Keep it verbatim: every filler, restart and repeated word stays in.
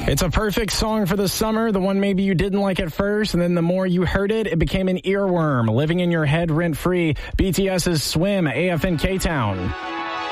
It's a perfect song for the summer, the one maybe you didn't like at first, and then the more you heard it, it became an earworm, living in your head rent-free. B T S's Swim, A F N K-Town.